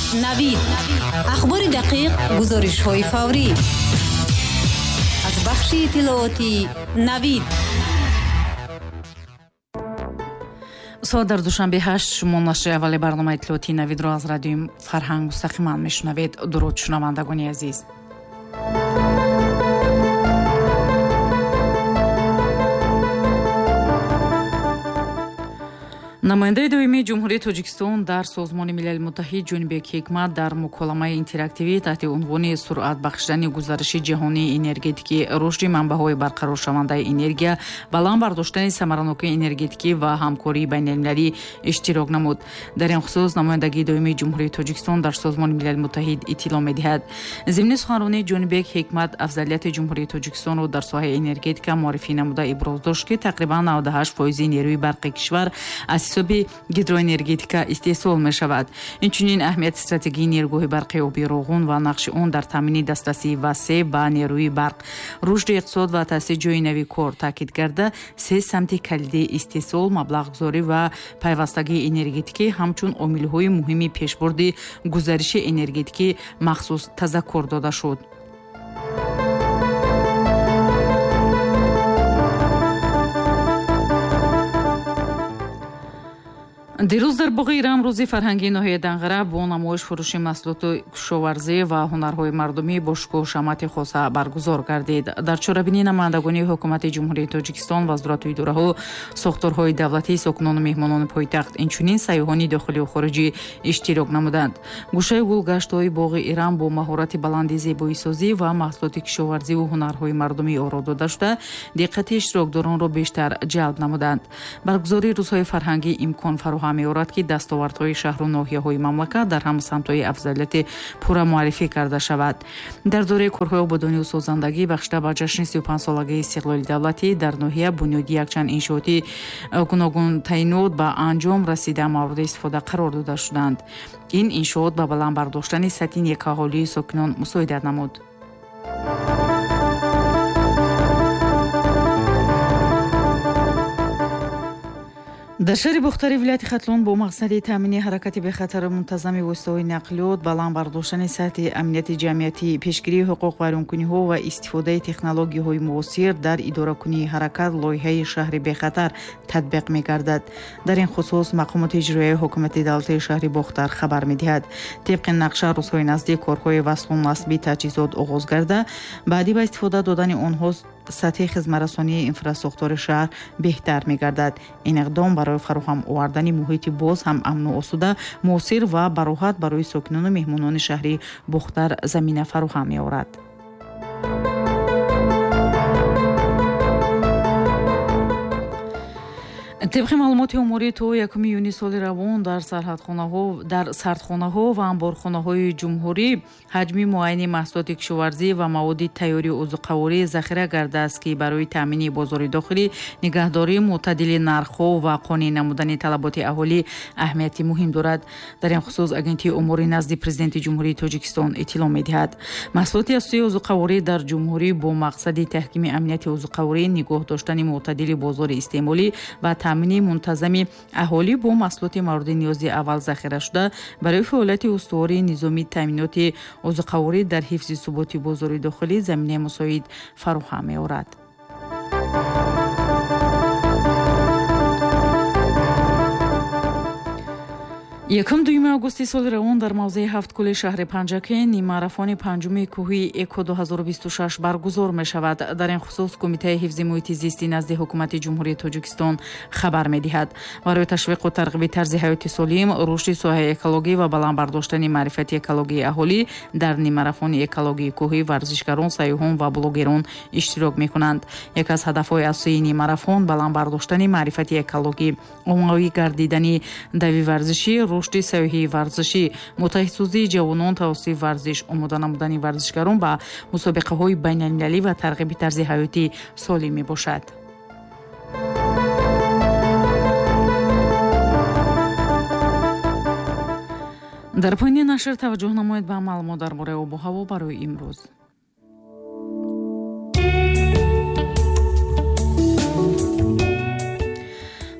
навид. ахбори дақиқ, гузоришҳои фаврӣ. аз бахши иттилооти навид. соат дар душанбе 8 шумо нашри аввали барномаи иттилооти навидро аз радиои Фарҳанг мустақиман мешунавед. дуруд шунавандагони азиз. намояндаи доимии ҷумҳурии Тоҷикистон дар Созмони Милали Муттаҳид Ҷонибек Ҳикмат дар муколамаи интерактивӣ таҳти унвони суръат бахшидани гузариши ҷаҳонии энергетикӣ, рушди манбаъҳои барқароршавандаи энергия, баланд бардоштани самаранокии энергетикӣ ва ҳамкории байналмилалӣ иштирок намуд. Дар ин хусус намояндагии доимии ҷумҳурии Тоҷикистон дар Созмони Милали Муттаҳид иттилоъ медиҳад. зимни суханронии Ҷонибек Ҳикмат афзалияти ҷумҳурии Тоҷикистонро дар соҳаи энергетика муаррифӣ намуда иброз дошт, ки тақрибан 98% нерӯи барқи кишвар аз ҳисоби гидроэнергетика истеҳсол мешавад. Инчунин аҳамияти стратегии нерӯгоҳи барқи оби Роғун ва нақши он дар таъмини дастрасии васеъ ба нерӯи барқ, рушди иқтисод ва таъсиси ҷойи нави кор таъкид карда, се самти калидии истеҳсол, маблағгузорӣ ва пайвастагии энергетикӣ ҳамчун омилҳои муҳими пешбурди гузариши энергетикӣ махсус тазаккур дода шуд. дирӯз дар боғи Ирам рӯзи фарҳангии ноҳияи Данғара бо намоиш фурӯши маҳсулоти кушоварзӣ ва ҳунарҳои мардумӣ бо шукӯҳу шамати хоса баргузор гардид. дар чорабинии намояндагони ҳукумати ҷумҳурии Тоҷикистон, вазорату идораҳо, сохторҳои давлатӣ, сокинону меҳмонони пойтахт, инчунин сайёҳони дохилию хориҷӣ иштирок намуданд. гӯшаи гулгаштҳои боғи Ирам бо маҳорати баланди зебоисозӣ ва маҳсулоти кишоварзиву ҳунарҳои мардумӣ оро дода шуда, диққати иштирокдоронро бештар ҷалб намуданд. баргузории рӯзҳои фарҳангӣ имкон фароҳам меорад, ки дастовардҳои шаҳру ноҳияҳои мамлакат дар ҳама самтҳои афзалияти пурра муаррифӣ карда шавад. дар дораи корҳои ободониву созандагӣ бахшида ба ҷашни 35-солагии истиқлоли давлатӣ дар ноҳия бунёди якчанд иншооти гуногун таъйинот ба анҷом расида мавриди истифода қарор дода шуданд. ин иншоот ба баланд бардоштани сатҳи некаҳолии сокинон мусоидат намуд. дар шаҳри Бухтари вилояти Хатлон бо мақсади таъмини ҳаракати бехатару мунтазами воситаҳои нақлиёт, баланд бардоштани сатҳи амнияти ҷамъиятӣ, пешгирии ҳуқуқ вайронкуниҳо ва истифодаи технологияҳои муосир дар идоракунии ҳаракат лоиҳаи шаҳри бехатар татбиқ мегардад. дар ин хусус мақомоти иҷроияи ҳокимияти давлатии шаҳри Бухтар хабар медиҳад. тибқи нақша рӯзҳои наздик корҳои васлу насби таҷҳизот оғоз гарда, баъди ба истифода додани онҳо сатҳи хизматрасонии инфраструктураи шаҳр беҳтар мегардад. ин иқдом барои фароҳам овардани муҳити боз ҳам амну осуда, муосир ва бароҳат барои сокинону меҳмонони шаҳри Бухтар замина фароҳам меорад. طبق معلومات اموری تا 1 یونی سال روان در سردخانه‌ها و انبارخانه‌های جمهوری حجم معین محصولات کشاورزی و مواد تیاری عضوقواری ذخیره کرده است که برای تامین بازار داخلی، نگهداری معتدل نرخ‌ها و قانع نمودن طلبات اهالی اهمیت مهم دارد. در این خصوص اگنتی امور نزد پرزیدنت جمهوری تاجیکستان اطلاع می‌دهد. محصولات اساسی عضوقواری در جمهوری با مقصد تحکیم امنیت عضوقواری، نگاه داشتن معتدل بازار استعمالی و تامین منتظم اهالی با محصولات مورد نیاز اول ذخیره شده برای فعالیت استواری نظامی تامینات عضوقواری در حفظ ثبات بازار داخلی زمینه مساعد فراهم می‌آورد. یکم دویم آگوستی سال روان در موضع هفت کل شهر پنجکه نیم‌ماراتون پنجم کوهی اکو 2026 برگزار می شود. در این خصوص کمیته حفظ محیط زیستی نزد حکومت جمهوری تاجیکستان خبر می دهد. برای تشویق و ترغیب طرز حیات سالم، رشد ساحه اکولوژی و بلند برداشتن معرفت اکولوژی اهالی در نیم‌ماراتون اکولوژی کوهی ورزشکاران، سیاحان و بلوگران اشتراک می کنند. یک از هدف‌های اساسی نیم‌ماراتون بلند برداشتن معرفت اکولوژی، عمومی گردیدن دوی ورزشی، رشد سیاحی ورزشی، متحدسازی جوانان توسط ورزش، آماده نمودن ورزشکاران به مسابقه‌های بین‌المللی و ترغیب طرز حیاتی سالم میباشد. در پایان نشر توجه نمایید به معلومات درباره آب و هوا برای امروز.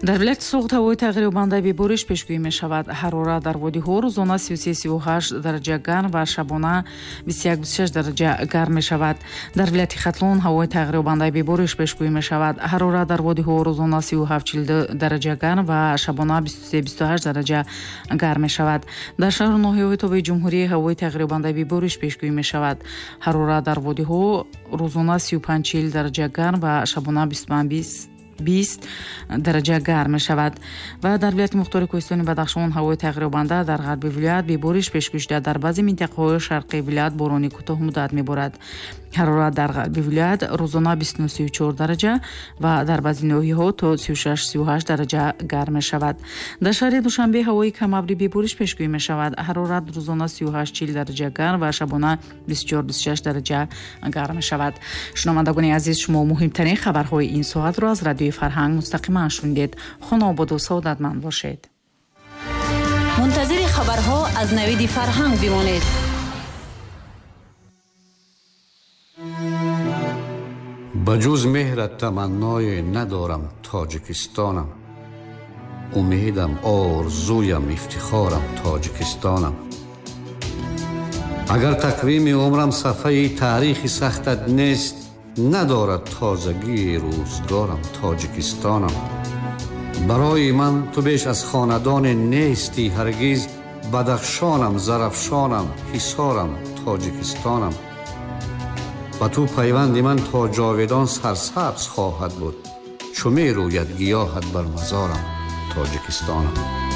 дар вилояти суғд ҳавои тағйирёбанда бебориш пешгӯӣ мешавад. ҳарорат дар водиҳо рӯзона 33-38 дараҷа гарм ва шабона 21-26 дараҷа гарм мешавад. дар вилояти хатлон ҳавои тағйирёбанда бебориш пешгӯӣ мешавад. ҳарорат дар водиҳо рӯзона 37-42 дараҷа гарм ва шабона 23-28 дараҷа гарм мешавад. дар шаҳру ноҳияҳои тобаи ҷумҳурӣ ҳавои тағйирёбанда бебориш пешгӯӣ мешавад. ҳарорат дар водиҳо рӯзона 35-40 дараҷа гарм ва шабона 20 дараҷа гарм мешавад. ва дар вилояти мухтори кӯҳистони Бадахшон ҳавои тағйирёбанда дар ғарби вилоят бебориш пешгӯӣ шуда дар баъзе минтақаҳои шарқии вилоят борони кӯтоҳмуддат меборад. ҳарорат дар ғарби вилоят рӯзона 29-34 дараҷа ва дар баъзе ноҳияҳо то 36-38 дараҷа гарм мешавад. дар шаҳри Душанбе ҳавои камабрӣ бебориш пешгӯӣ мешавад. ҳарорат рӯзона 38-40 дараҷа гарм ва шабона 24-26 дараҷа гарм мешавад. шунавандагони азиз, шумо муҳимтарин хабарҳои ин соатро аз радиои Фарҳанг мустақиман шунидед. хонободу саодатманд бошед. мунтазири хабарҳо аз навиди Фарҳанг бимонед. ба ҷуз меҳрат таманное надорам тоҷикистонам. умедам, орзуям, ифтихорам тоҷикистонам. агар тақвими умрам сафҳаи таърихи сахтат нест, надорад тозагии рӯзгорам тоҷикистонам. барои ман ту беш аз хонадоне нестӣ ҳаргиз. бадахшонам, зарафшонам, ҳисорам тоҷикистонам. ба ту пайванди ман то ҷоведон сарсабз хоҳад буд. чу мерӯяд гиёҳат бар мазорам тоҷикистонам.